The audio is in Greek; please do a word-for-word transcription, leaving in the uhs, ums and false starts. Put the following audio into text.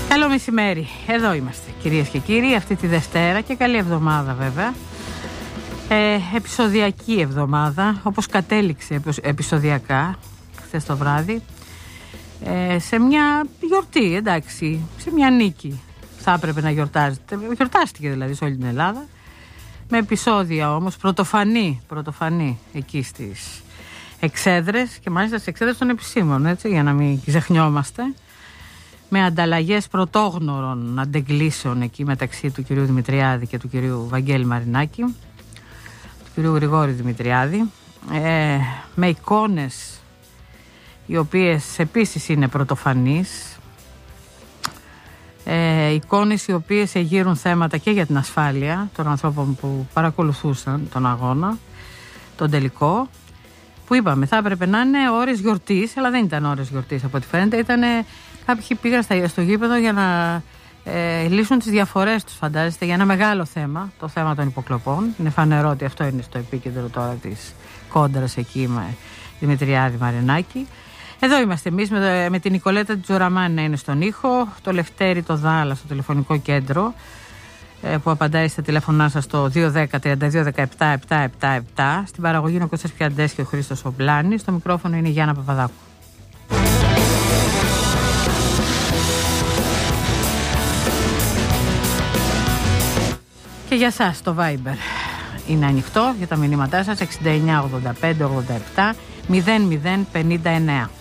Καλό μεσημέρι. Εδώ είμαστε, κυρίες και κύριοι, αυτή τη Δευτέρα και καλή εβδομάδα βέβαια. Ε, επεισοδιακή εβδομάδα, όπως κατέληξε επεισοδιακά χθες το βράδυ. Ε, σε μια γιορτή, εντάξει, σε μια νίκη θα έπρεπε να γιορτάζεται. Γιορτάστηκε δηλαδή σε όλη την Ελλάδα. Με επεισόδια όμως πρωτοφανή, πρωτοφανή εκεί στις εξέδρες και μάλιστα στις εξέδρες των επισήμων, έτσι, για να μην ξεχνιόμαστε. Με ανταλλαγές πρωτόγνωρων αντεγκλήσεων εκεί μεταξύ του κυρίου Δημητριάδη και του κυρίου Βαγγέλη Μαρινάκη, του κυρίου Γρηγόρη Δημητριάδη, ε, με εικόνες οι οποίες επίσης είναι πρωτοφανείς, ε, εικόνες οι οποίες εγείρουν θέματα και για την ασφάλεια των ανθρώπων που παρακολουθούσαν τον αγώνα, τον τελικό, που είπαμε θα έπρεπε να είναι ώρες γιορτής, αλλά δεν ήταν ώρες γιορτής από ό,τι φαίνεται. Ήτανε, κάποιοι πήγαν στο γήπεδο για να ε, λύσουν τις διαφορές τους, φαντάζεστε, για ένα μεγάλο θέμα, το θέμα των υποκλοπών. Είναι φανερό ότι αυτό είναι στο επίκεντρο τώρα της κόντρας εκεί με Δημητριάδη Μαρινάκη. Εδώ είμαστε εμείς με, με την Νικολέτα Τζοραμάνη να είναι στον ήχο, το Λευτέρη το Δάλα στο τηλεφωνικό κέντρο, που απαντάει στα τηλέφωνά σας στο δύο δέκα τριάντα δύο δεκαεπτά επτακόσια εβδομήντα επτά. Στην παραγωγή είναι ο Κώστας Πιαντές και ο Χρήστος Ομπλάνης. Στο μικρόφωνο είναι η Γιάννα Παπαδάκου. Και για σας το Viber είναι ανοιχτό για τα μηνύματά σας, εξήντα εννιά ογδόντα πέντε ογδόντα επτά μηδέν μηδέν πενήντα εννέα.